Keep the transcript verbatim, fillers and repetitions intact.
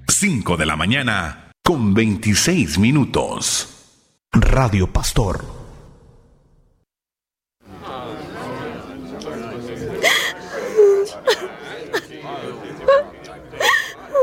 cinco de la mañana con veintiséis minutos. Radio Pastor